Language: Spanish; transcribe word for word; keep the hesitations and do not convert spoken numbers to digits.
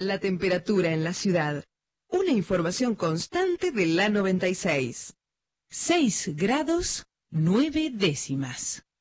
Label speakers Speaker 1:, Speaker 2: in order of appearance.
Speaker 1: La temperatura en la ciudad. Una información constante de la noventa y seis.
Speaker 2: seis grados nueve décimas.